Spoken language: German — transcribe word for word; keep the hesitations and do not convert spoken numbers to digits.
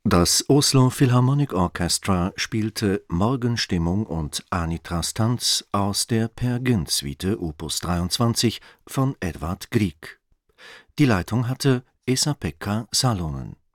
Das Oslo Philharmonic Orchestra spielte Morgenstimmung und Anitra-Stanz aus der Peer Gynt-Suite Opus dreiundzwanzig von Edvard Grieg. Die Leitung hatte Esa-Pekka Salonen